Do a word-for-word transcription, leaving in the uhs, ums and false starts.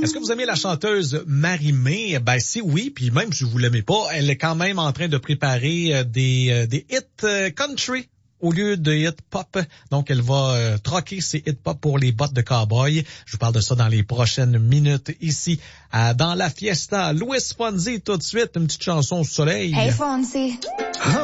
Est-ce que vous aimez la chanteuse Marie-Mé? Ben si oui, puis même si vous l'aimez pas, elle est quand même en train de préparer des, des hits country au lieu de hit pop. Donc, elle va euh, troquer ses hit pop pour les bottes de cowboy. Je vous parle de ça dans les prochaines minutes ici à, dans la fiesta. Louis Fonzi tout de suite, une petite chanson au soleil. Hey Fonzi.